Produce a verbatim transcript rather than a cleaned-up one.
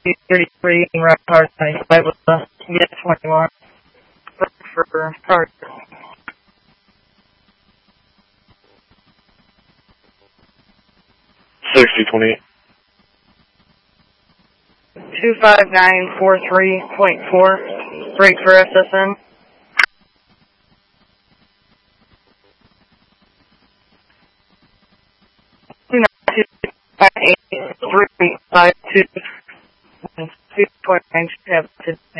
thirty-three in Rock Hard ninety-five with the T S twenty-one for, for hard. sixty twenty-eight. two five nine four three point four, break for S S N. two nine two five eight three five two one two point nine seven.